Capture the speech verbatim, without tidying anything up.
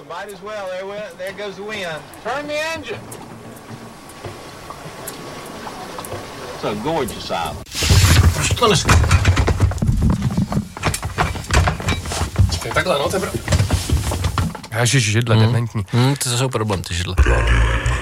might as well. There, we, there goes the wind. Turn the engine. It's a gorgeous island. Proč to dneska? Čekaj, takhle, no, to je... Ježiš, židle, mm. dementní. Mm, to jsou problém, ty židle.